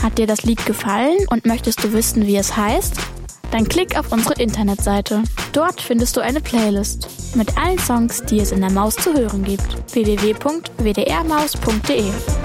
Hat dir das Lied gefallen und möchtest du wissen, wie es heißt? Dann klick auf unsere Internetseite. Dort findest du eine Playlist mit allen Songs, die es in der Maus zu hören gibt. www.wdrmaus.de